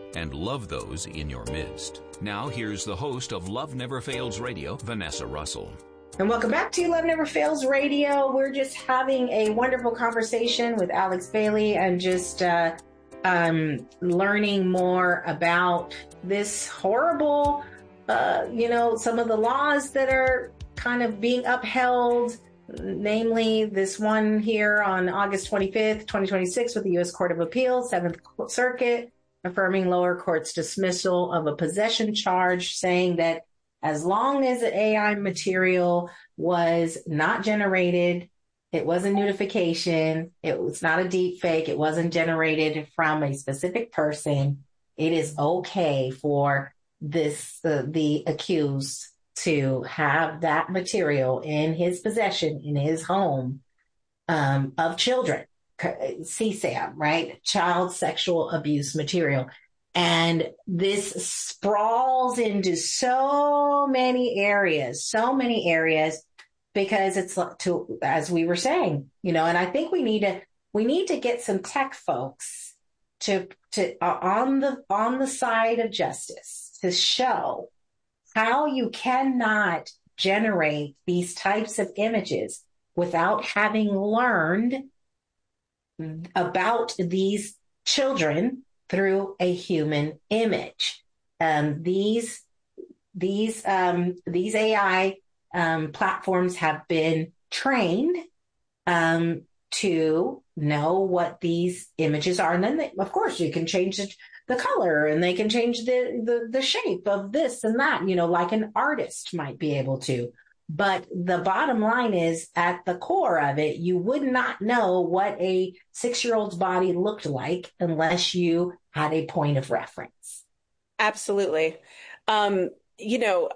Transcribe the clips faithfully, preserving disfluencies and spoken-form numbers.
and love those in your midst. Now, here's the host of Love Never Fails Radio, Vanessa Russell. And welcome back to Love Never Fails Radio. We're just having a wonderful conversation with Alex Bailey and just uh, um, learning more about this horrible, uh, you know, some of the laws that are kind of being upheld, namely this one here on August twenty-fifth, twenty twenty-six with the U S Court of Appeals, Seventh Circuit, affirming lower court's dismissal of a possession charge, saying that as long as the A I material was not generated, it wasn't nudification, it was not a deep fake, it wasn't generated from a specific person, it is okay for this, uh, the accused to have that material in his possession, in his home, um, of children, C SAM, right? Child sexual abuse material. And this sprawls into so many areas, so many areas, because it's to, as we were saying, you know, and I think we need to, we need to get some tech folks to, to, uh, on the, on the side of justice to show how you cannot generate these types of images without having learned about these children through a human image. Um, these these um, these A I um, platforms have been trained um, to know what these images are, and then they, of course you can change the, the color, and they can change the, the the shape of this and that, you know, like an artist might be able to. But the bottom line is, at the core of it, you would not know what a six-year-old's body looked like unless you had a point of reference. Absolutely. Um, you know,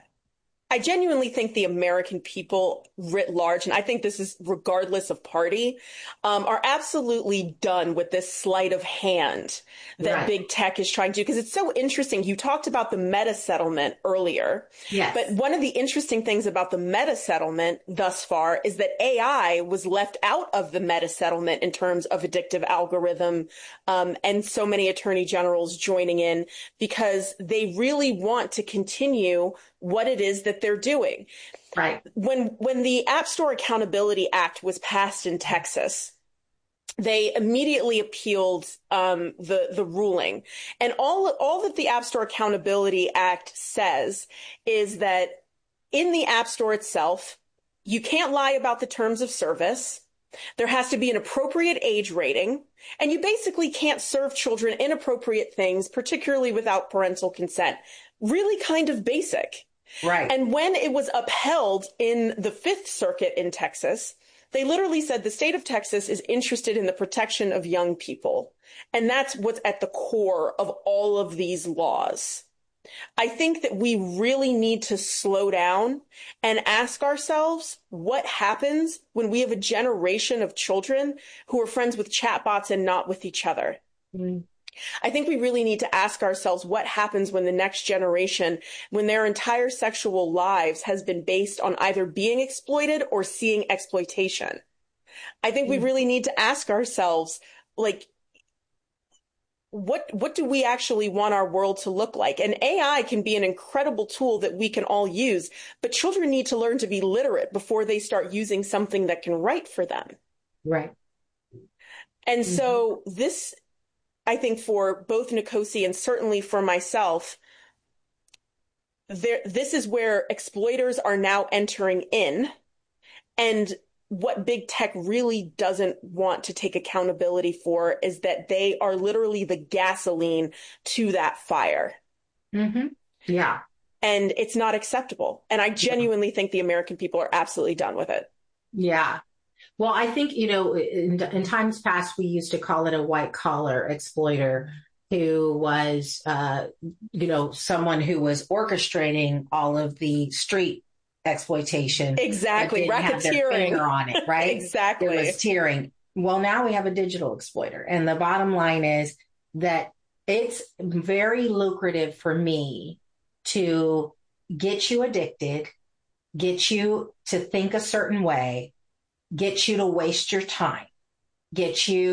I genuinely think the American people writ large, and I think this is regardless of party, um, are absolutely done with this sleight of hand that right. big tech is trying to do. Because it's so interesting. You talked about the Meta settlement earlier. Yes. But one of the interesting things about the Meta settlement thus far is that A I was left out of the Meta settlement in terms of addictive algorithm, um, and so many attorney generals joining in because they really want to continue what it is that they're doing. Right. When when the App Store Accountability Act was passed in Texas, they immediately appealed um, the the ruling, and all all that the App Store Accountability Act says is that in the App Store itself, you can't lie about the terms of service. There has to be an appropriate age rating, and you basically can't serve children inappropriate things, particularly without parental consent. Really kind of basic. Right. And when it was upheld in the Fifth Circuit in Texas, they literally said the state of Texas is interested in the protection of young people. And that's what's at the core of all of these laws. I think that we really need to slow down and ask ourselves what happens when we have a generation of children who are friends with chatbots and not with each other. Mm-hmm. I think we really need to ask ourselves what happens when the next generation, when their entire sexual lives has been based on either being exploited or seeing exploitation. I think we really need to ask ourselves, like, what what do we actually want our world to look like? And A I can be an incredible tool that we can all use, but children need to learn to be literate before they start using something that can write for them. Right. And Mm-hmm. so this, I think for both Nkosi and certainly for myself, there, this is where exploiters are now entering in. And what big tech really doesn't want to take accountability for is that they are literally the gasoline to that fire. Mm-hmm. Yeah. And it's not acceptable. And I genuinely think the American people are absolutely done with it. Yeah. Well, I think, you know, in, in times past, we used to call it a white collar exploiter who was, uh, you know, someone who was orchestrating all of the street exploitation. Exactly. Racketeering. Have their finger on it, right? Exactly. It was tearing. Well, now we have a digital exploiter. And the bottom line is that it's very lucrative for me to get you addicted, get you to think a certain way, get you to waste your time, get you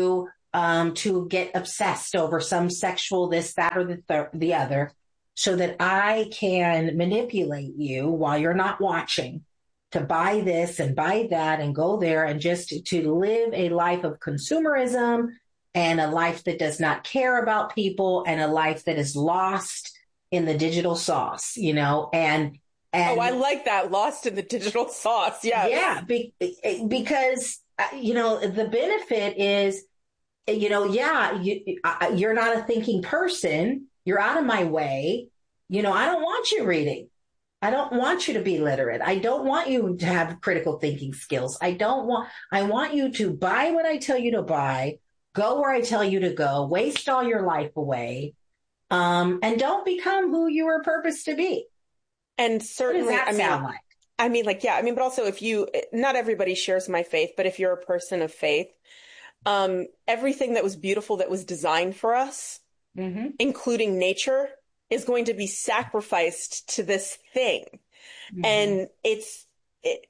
um, to get obsessed over some sexual this, that, or the, th- the other, so that I can manipulate you while you're not watching to buy this and buy that and go there, and just to, to live a life of consumerism and a life that does not care about people and a life that is lost in the digital sauce, you know, and, and oh, I like that, lost in the digital sauce. Yeah. Yeah. Be, because, you know, the benefit is, you know, yeah, you, you're not a thinking person. You're out of my way. You know, I don't want you reading. I don't want you to be literate. I don't want you to have critical thinking skills. I don't want, I want you to buy what I tell you to buy, go where I tell you to go, waste all your life away, um, and don't become who you were purposed to be. And certainly, what does that I mean, sound like? I mean, like, yeah, I mean, but also if you, not everybody shares my faith, but if you're a person of faith, um, everything that was beautiful that was designed for us, mm-hmm. including nature, is going to be sacrificed to this thing. Mm-hmm. And it's, it,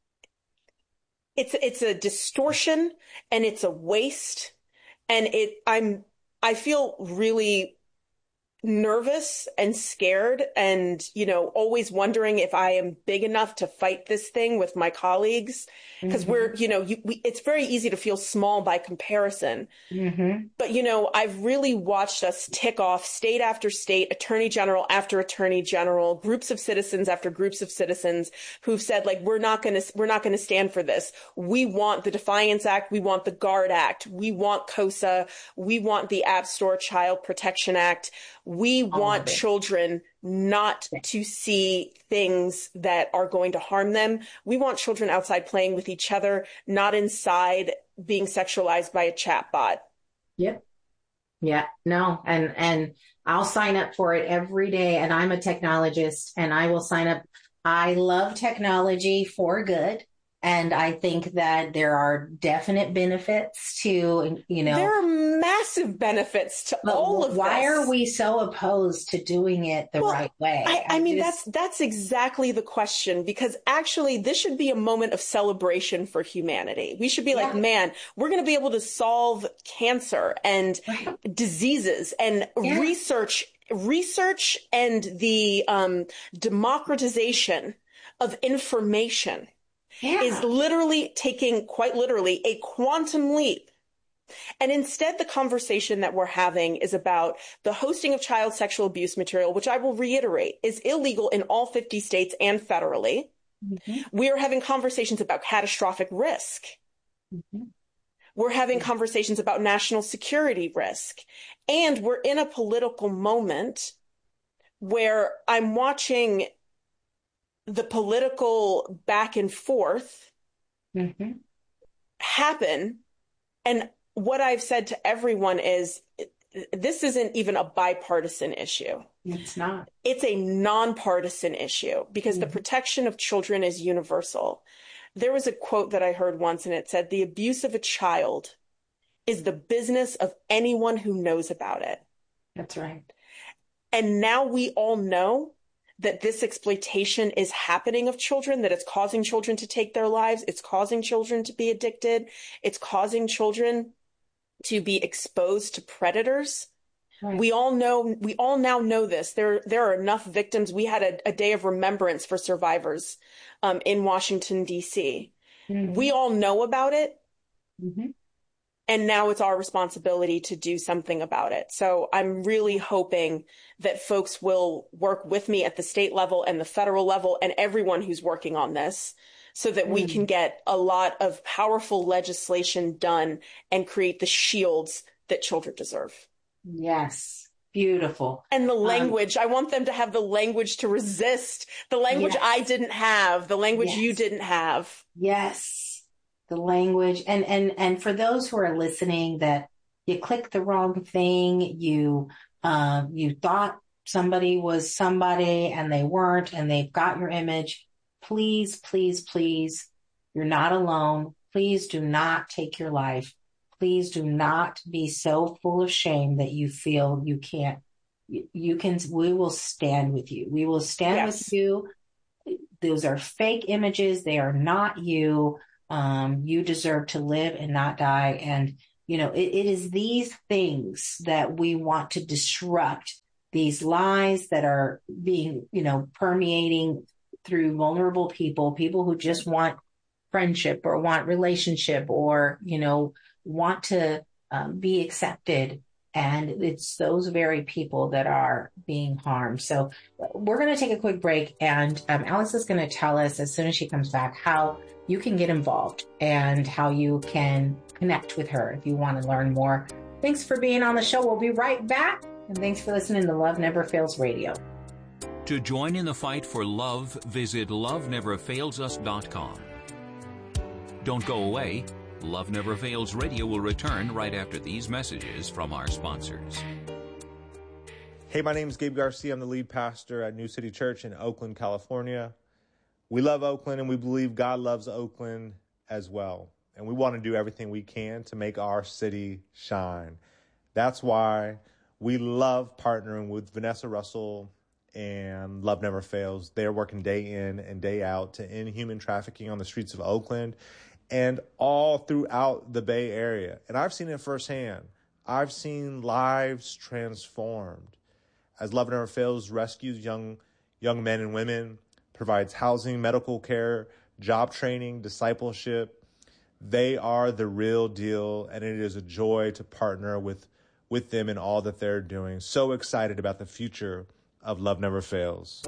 it's, it's a distortion and it's a waste. And it, I'm, I feel really nervous and scared and, you know, always wondering if I am big enough to fight this thing with my colleagues. Because mm-hmm. we're, you know, you, we, it's very easy to feel small by comparison. Mm-hmm. But, you know, I've really watched us tick off state after state, attorney general after attorney general, groups of citizens after groups of citizens who've said, like, we're not going to, we're not going to stand for this. We want the Defiance Act. We want the GUARD Act. We want COSA. We want the App Store Child Protection Act. We want children not to see things that are going to harm them. We want children outside playing with each other, not inside being sexualized by a chatbot. Yep. Yeah, no. And, and I'll sign up for it every day. And I'm a technologist and I will sign up. I love technology for good. And I think that there are definite benefits to, you know. There are massive benefits to all of why this. Why are we so opposed to doing it the well, right way? I, I, I mean, just... that's that's exactly the question, because actually this should be a moment of celebration for humanity. We should be like, yeah. man, we're going to be able to solve cancer and right. diseases and yeah. research, research and the um, democratization of information. Yeah. is literally taking, quite literally, a quantum leap. And instead, the conversation that we're having is about the hosting of child sexual abuse material, which I will reiterate is illegal in all fifty states and federally. Mm-hmm. We are having conversations about catastrophic risk. Mm-hmm. We're having mm-hmm. conversations about national security risk. And we're in a political moment where I'm watching the political back and forth mm-hmm. happen. And what I've said to everyone is this isn't even a bipartisan issue. It's not. It's a nonpartisan issue because mm-hmm. the protection of children is universal. There was a quote that I heard once and it said, the abuse of a child is the business of anyone who knows about it. That's right. And now we all know that this exploitation is happening of children, that it's causing children to take their lives. It's causing children to be addicted. It's causing children to be exposed to predators. Right. We all know, we all now know this. There, there are enough victims. We had a, a day of remembrance for survivors um, in Washington, D C. Mm-hmm. We all know about it. Mm-hmm. And now it's our responsibility to do something about it. So I'm really hoping that folks will work with me at the state level and the federal level and everyone who's working on this so that mm. we can get a lot of powerful legislation done and create the shields that children deserve. Yes. Beautiful. And the language, um, I want them to have the language to resist, the language yes. I didn't have, the language yes. you didn't have. Yes. The language. And, and, and for those who are listening that you clicked the wrong thing, you, uh, you thought somebody was somebody and they weren't, and they've got your image. Please, please, please, you're not alone. Please do not take your life. Please do not be so full of shame that you feel you can't, you, you can, we will stand with you. We will stand yes. with you. Those are fake images. They are not you. Um, you deserve to live and not die. And, You know, it, it is these things that we want to disrupt, these lies that are being, you know, permeating through vulnerable people, people who just want friendship or want relationship or, you know, want to um, be accepted. And it's those very people that are being harmed. So we're going to take a quick break. And um, Alex is going to tell us as soon as she comes back how you can get involved and how you can connect with her if you want to learn more. Thanks for being on the show. We'll be right back. And thanks for listening to Love Never Fails Radio. To join in the fight for love, visit love never fails us dot com. Don't go away. Love Never Fails Radio will return right after these messages from our sponsors. Hey, my name is Gabe Garcia. I'm the lead pastor at New City Church in Oakland, California. We love Oakland, and we believe God loves Oakland as well. And we want to do everything we can to make our city shine. That's why we love partnering with Vanessa Russell and Love Never Fails. They're working day in and day out to end human trafficking on the streets of Oakland and all throughout the Bay Area. And I've seen it firsthand. I've seen lives transformed as Love Never Fails rescues young young men and women, provides housing, medical care, job training, discipleship. They are the real deal, and it is a joy to partner with, with them in all that they're doing. So excited about the future of Love Never Fails.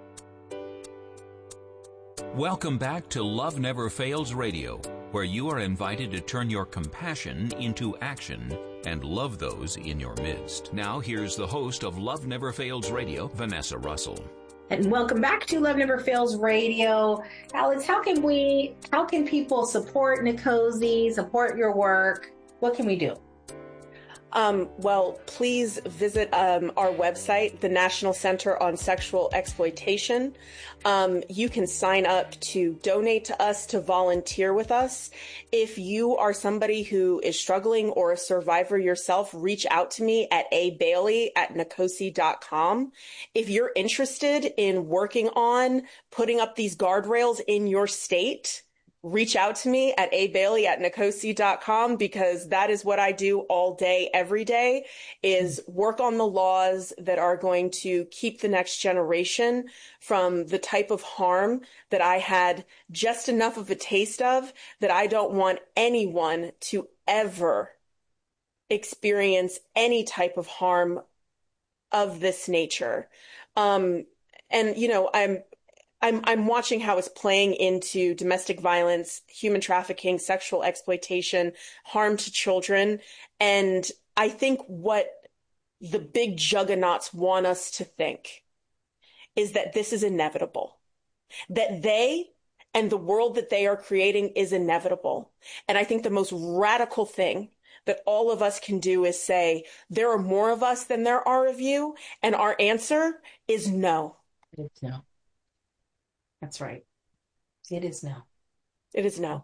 Welcome back to Love Never Fails Radio, where you are invited to turn your compassion into action and love those in your midst. Now, here's the host of Love Never Fails Radio, Vanessa Russell. And welcome back to Love Never Fails Radio. Alex, how can we, how can people support Nkosi, support your work? What can we do? Um, well, please visit um, our website, the National Center on Sexual Exploitation. Um, you can sign up to donate to us, to volunteer with us. If you are somebody who is struggling or a survivor yourself, reach out to me at a bailey at nkosi dot com. If you're interested in working on putting up these guardrails in your state, reach out to me at a bailey at nkosi dot com, because that is what I do all day, every day, is work on the laws that are going to keep the next generation from the type of harm that I had just enough of a taste of, that I don't want anyone to ever experience any type of harm of this nature. Um, and, you know, I'm I'm I'm watching how it's playing into domestic violence, human trafficking, sexual exploitation, harm to children. And I think what the big juggernauts want us to think is that this is inevitable, that they and the world that they are creating is inevitable. And I think the most radical thing that all of us can do is say, there are more of us than there are of you. And our answer is no. It's no. That's right. It is no. It is no.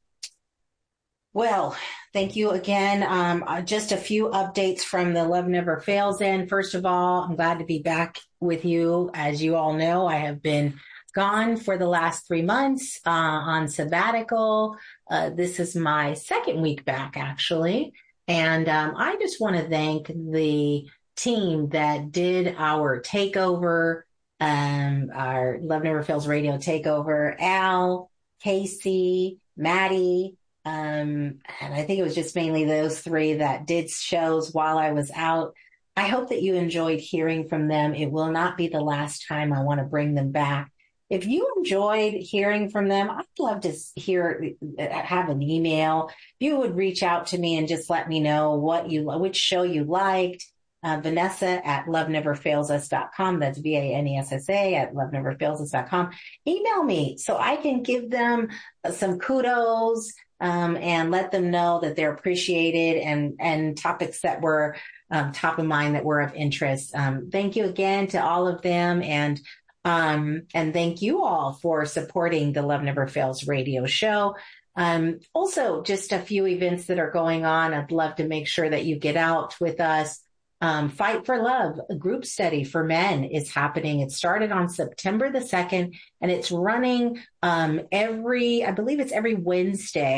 Well, thank you again. Um, uh, just a few updates from the Love Never Fails end. First of all, I'm glad to be back with you. As you all know, I have been gone for the last three months uh, on sabbatical. Uh, this is my second week back, actually. And um, I just want to thank the team that did our takeover, um, our Love Never Fails Radio takeover. Al, Casey, Maddie, um, and I think it was just mainly those three that did shows while I was out. I hope that you enjoyed hearing from them. It will not be the last time. I want to bring them back. If you enjoyed hearing from them, I'd love to hear, have an email. If you would reach out to me and just let me know what you, which show you liked. Uh, Vanessa at love never fails us dot com. That's V A N E S S A at love never fails us dot com. Email me so I can give them some kudos um, and let them know that they're appreciated, and, and topics that were um, top of mind that were of interest. Um, thank you again to all of them. And Um, and thank you all for supporting the Love Never Fails radio show. Um, also, just a few events that are going on. I'd love to make sure that you get out with us. Um, Fight for Love, a group study for men, is happening. It started on September the second, and it's running um, every, I believe it's every Wednesday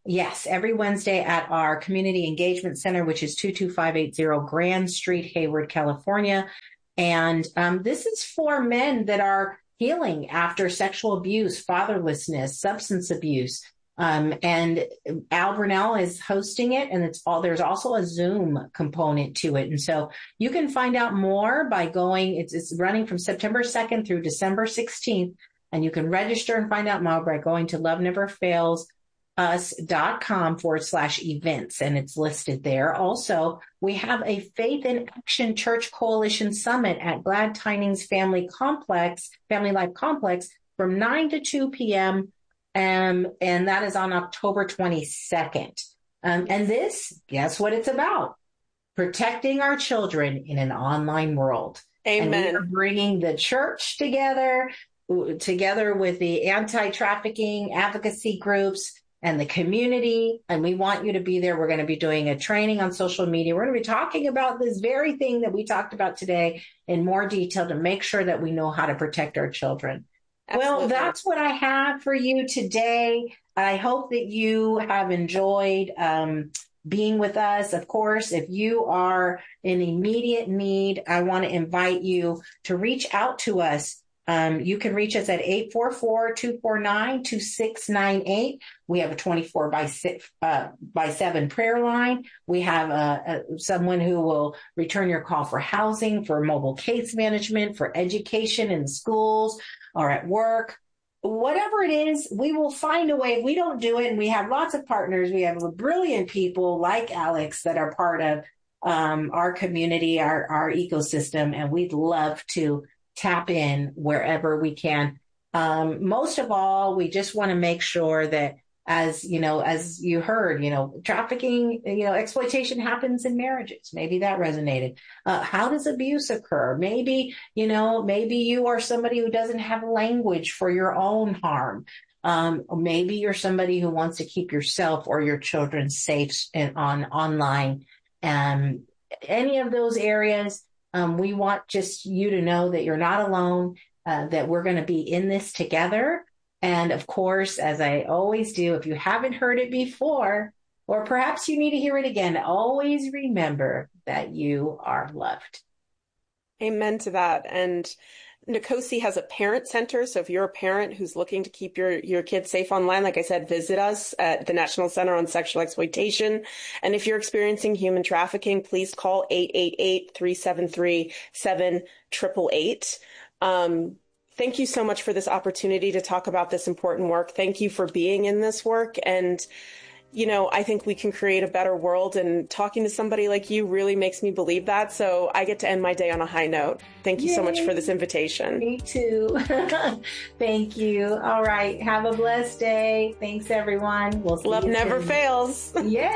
Yes, every Wednesday at our Community Engagement Center, which is two two five eight zero Grand Street, Hayward, California. And um, this is for men that are healing after sexual abuse, fatherlessness, substance abuse. Um, and Al Brunel is hosting it, and it's all, there's also a Zoom component to it. And so you can find out more by going, it's, it's running from September second through December sixteenth. And you can register and find out more by going to love never fails us dot com forward slash events. And it's listed there. Also, we have a Faith in Action Church Coalition Summit at Glad Tidings Family Complex, Family Life Complex from nine to two p.m. Um, and that is on October twenty-second. Um, and this, guess what it's about? Protecting our children in an online world. Amen. And we are bringing the church together, together with the anti-trafficking advocacy groups and the community. And we want you to be there. We're going to be doing a training on social media. We're going to be talking about this very thing that we talked about today in more detail to make sure that we know how to protect our children. Absolutely. Well, that's what I have for you today. I hope that you have enjoyed um, being with us. Of course, if you are in immediate need, I want to invite you to reach out to us. Um, you can reach us at eight four four, two four nine, two six nine eight. We have a twenty-four by six, uh, by seven prayer line. We have uh, a, someone who will return your call for housing, for mobile case management, for education in schools or at work. Whatever it is, we will find a way. If we don't do it, and we have lots of partners, we have brilliant people like Alex that are part of um, our community, our, our ecosystem, and we'd love to tap in wherever we can. Um, most of all, we just want to make sure that, as you know, as you heard, you know, trafficking, you know, exploitation happens in marriages. Maybe that resonated. Uh, how does abuse occur? Maybe, you know, maybe you are somebody who doesn't have language for your own harm. Um, maybe you're somebody who wants to keep yourself or your children safe and on online. Um, any of those areas. Um, we want just you to know that you're not alone, uh, that we're going to be in this together. And of course, as I always do, if you haven't heard it before, or perhaps you need to hear it again, always remember that you are loved. Amen to that. And Nkosi has a parent center. So if you're a parent who's looking to keep your, your kids safe online, like I said, visit us at the National Center on Sexual Exploitation. And if you're experiencing human trafficking, please call eight eight eight, three seven three, seven eight eight eight. Um, thank you so much for this opportunity to talk about this important work. Thank you for being in this work. And you know, I think we can create a better world, and talking to somebody like you really makes me believe that. So I get to end my day on a high note. Thank you Yay. so much for this invitation. Me too. Thank you. All right. Have a blessed day. Thanks, everyone. We'll see Love you never soon. fails.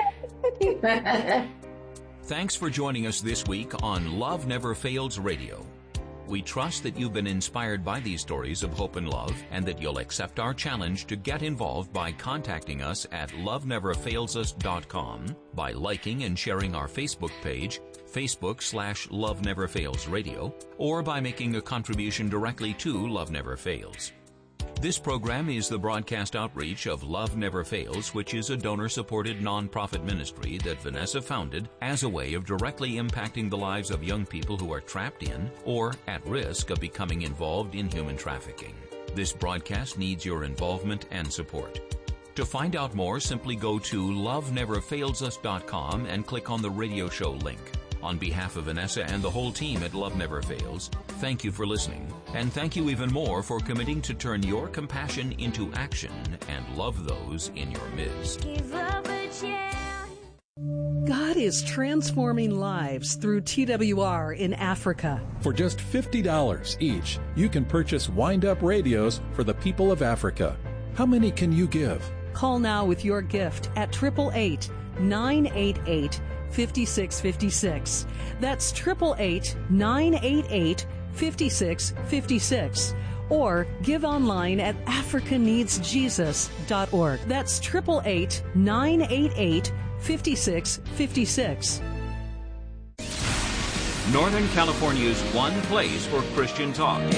Yeah. Thanks for joining us this week on Love Never Fails Radio. We trust that you've been inspired by these stories of hope and love, and that you'll accept our challenge to get involved by contacting us at love never fails us dot com, by liking and sharing our Facebook page, Facebook slash Love Never Fails Radio, or by making a contribution directly to Love Never Fails. This program is the broadcast outreach of Love Never Fails, which is a donor-supported nonprofit ministry that Vanessa founded as a way of directly impacting the lives of young people who are trapped in or at risk of becoming involved in human trafficking. This broadcast needs your involvement and support. To find out more, simply go to love never fails us dot com and click on the radio show link. On behalf of Vanessa and the whole team at Love Never Fails, thank you for listening. And thank you even more for committing to turn your compassion into action and love those in your midst. God is transforming lives through T W R in Africa. For just fifty dollars each, you can purchase wind-up radios for the people of Africa. How many can you give? Call now with your gift at eight eight eight, nine eight eight, five six five six. That's eight eight eight, nine eight eight, five six five six. Or give online at africa needs jesus dot org. That's eight eight eight, nine eight eight, five six five six. Northern California's one place for Christian talk.